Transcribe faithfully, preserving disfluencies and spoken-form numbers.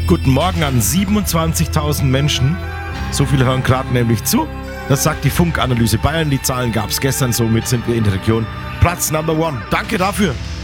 Guten Morgen an siebenundzwanzigtausend Menschen. So viele hören gerade nämlich zu. Das sagt die Funkanalyse Bayern. Die Zahlen gab es gestern, somit sind wir in der Region Platz Number One. Danke dafür.